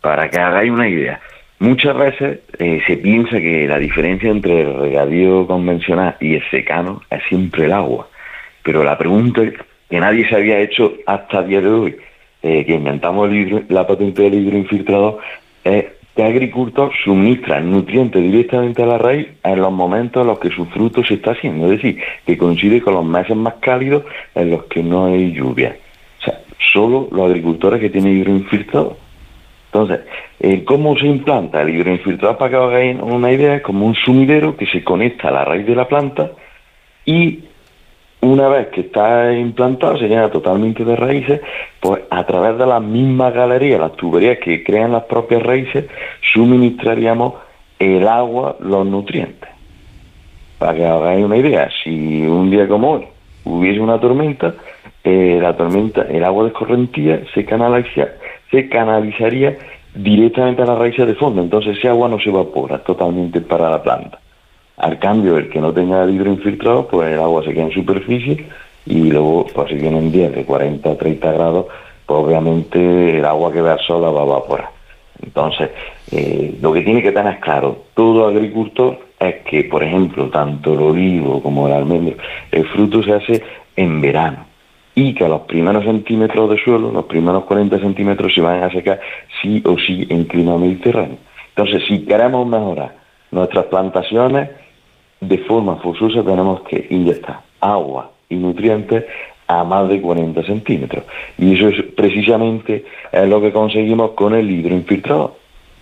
Para que hagáis una idea, muchas veces se piensa que la diferencia entre el regadío convencional y el secano es siempre el agua. Pero la pregunta que nadie se había hecho hasta el día de hoy, que inventamos la patente del hidroinfiltrador, es qué agricultor suministra nutrientes directamente a la raíz en los momentos en los que su fruto se está haciendo. Es decir, que coincide con los meses más cálidos en los que no hay lluvia. O sea, solo los agricultores que tienen hidroinfiltrador. Entonces, ¿cómo se implanta el hidroinfiltrador? Para que os hagáis una idea, es como un sumidero que se conecta a la raíz de la planta y una vez que está implantado, se llena totalmente de raíces, pues a través de las mismas galerías, las tuberías que crean las propias raíces, suministraríamos el agua, los nutrientes. Para que os hagáis una idea, si un día como hoy hubiese una tormenta, el agua de escorrentía se canalizaría directamente a las raíces de fondo, entonces ese agua no se evapora totalmente para la planta. Al cambio, el que no tenga el hidroinfiltrado, pues el agua se queda en superficie y luego, pues si vienen días de 40 o 30 grados, pues obviamente el agua que vea el sol la va a evaporar. Entonces, lo que tiene que tener claro todo agricultor es que, por ejemplo, tanto el olivo como el almendro, el fruto se hace en verano y que a los primeros centímetros de suelo, los primeros 40 centímetros, se van a secar sí o sí en clima mediterráneo. Entonces, si queremos mejorar nuestras plantaciones, de forma forzosa tenemos que inyectar agua y nutrientes a más de 40 centímetros. Y eso es precisamente lo que conseguimos con el hidroinfiltrador.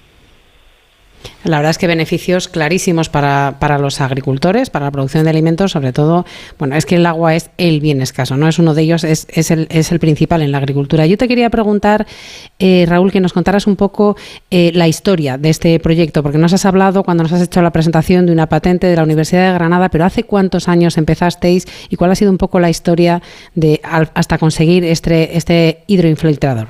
La verdad es que beneficios clarísimos para los agricultores, para la producción de alimentos, sobre todo, bueno, es que el agua es el bien escaso, no es uno de ellos, es el principal en la agricultura. Yo te quería preguntar, Raúl, que nos contaras un poco la historia de este proyecto, porque nos has hablado cuando nos has hecho la presentación de una patente de la Universidad de Granada, pero ¿hace cuántos años empezasteis y cuál ha sido un poco la historia hasta conseguir este hidroinfiltrador?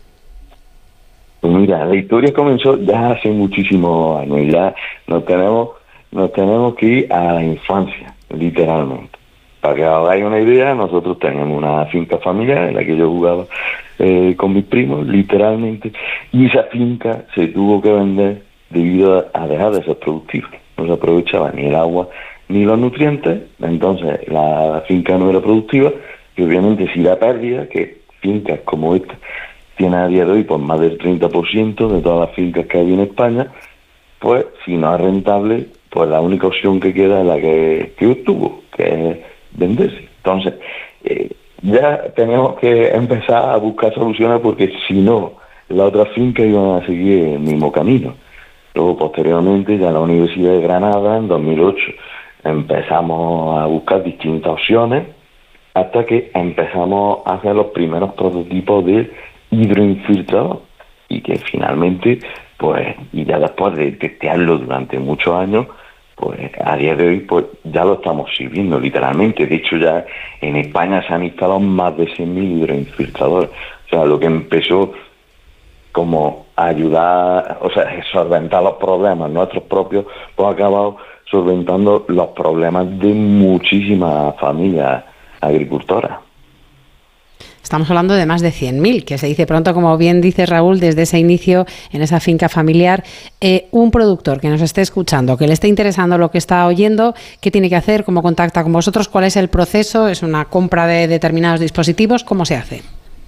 Pues mira, la historia comenzó ya hace muchísimos años, ya nos tenemos que ir a la infancia, literalmente. Para que os hagáis una idea, nosotros tenemos una finca familiar en la que yo jugaba con mis primos, literalmente, y esa finca se tuvo que vender debido a dejar de ser productiva. No se aprovechaba ni el agua ni los nutrientes, entonces la finca no era productiva, y obviamente si la pérdida, que fincas como esta tiene a día de hoy pues más del 30% de todas las fincas que hay en España, pues si no es rentable, pues la única opción que queda es la que obtuvo, que es venderse. Entonces, ya tenemos que empezar a buscar soluciones porque si no, las otras fincas iban a seguir el mismo camino. Luego, posteriormente, ya en la Universidad de Granada, en 2008, empezamos a buscar distintas opciones hasta que empezamos a hacer los primeros prototipos de hidroinfiltrador y que finalmente, pues, y ya después de testearlo durante muchos años, pues a día de hoy pues ya lo estamos sirviendo literalmente. De hecho, ya en España se han instalado más de 100.000 hidroinfiltradores. O sea, lo que empezó como ayudar, o sea, solventar los problemas nuestros propios, pues ha acabado solventando los problemas de muchísimas familias agricultoras. Estamos hablando de más de 100.000, que se dice pronto, como bien dice Raúl, desde ese inicio en esa finca familiar. Un productor que nos esté escuchando, que le esté interesando lo que está oyendo, ¿qué tiene que hacer? ¿Cómo contacta con vosotros? ¿Cuál es el proceso? ¿Es una compra de determinados dispositivos? ¿Cómo se hace?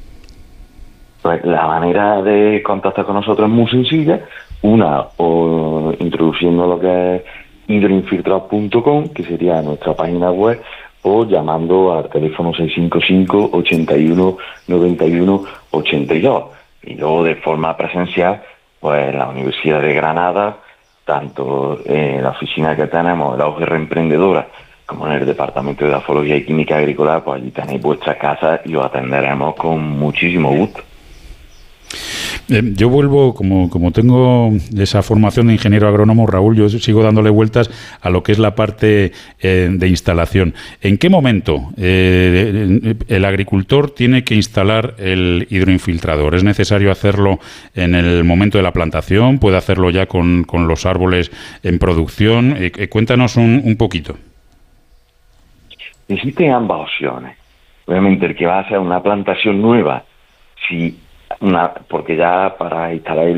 Pues la manera de contactar con nosotros es muy sencilla. Una, o introduciendo lo que es hidroinfiltrado.com, que sería nuestra página web, o llamando al teléfono 655 81 91 82. Y luego de forma presencial, pues la Universidad de Granada, tanto en la oficina que tenemos, la UGR Emprendedora, como en el Departamento de Edafología y Química Agrícola, pues allí tenéis vuestra casa y os atenderemos con muchísimo gusto. Yo vuelvo, como tengo esa formación de ingeniero agrónomo, Raúl, yo sigo dándole vueltas a lo que es la parte de instalación. ¿En qué momento el agricultor tiene que instalar el hidroinfiltrador? ¿Es necesario hacerlo en el momento de la plantación? ¿Puede hacerlo ya con los árboles en producción? Cuéntanos un poquito. Existen ambas opciones. Obviamente el que va a hacer una plantación nueva, porque ya para instalar el